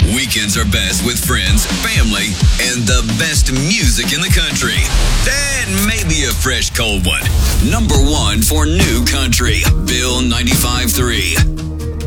Weekends are best with friends, family, and the best music in the country. And maybe a fresh cold one. Number one for new country, Bill 95.3.